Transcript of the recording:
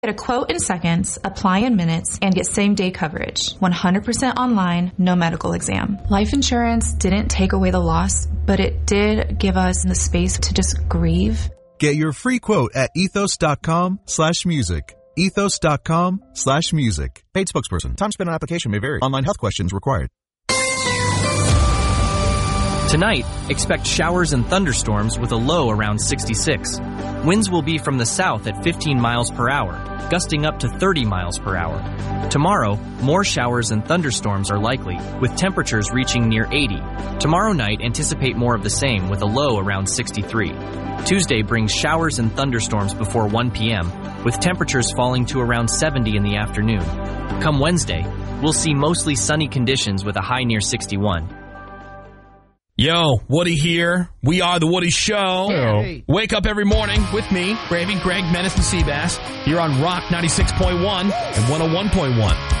Get a quote in seconds, apply in minutes, and get same-day coverage. 100% online, no medical exam. Life insurance didn't take away the loss, but it did give us the space to just grieve. Get your free quote at ethos.com/music. ethos.com/music. Paid spokesperson. Time spent on application may vary. Online health questions required. Tonight, expect showers and thunderstorms with a low around 66. Winds will be from the south at 15 miles per hour, gusting up to 30 miles per hour. Tomorrow, more showers and thunderstorms are likely, with temperatures reaching near 80. Tomorrow night, anticipate more of the same with a low around 63. Tuesday brings showers and thunderstorms before 1 p.m., with temperatures falling to around 70 in the afternoon. Come Wednesday, we'll see mostly sunny conditions with a high near 61. Yo, Woody here. We are The Woody Show. Hey. Wake up every morning with me, Gravy, Greg, Menace, and Seabass, here on Rock 96.1 and 101.1.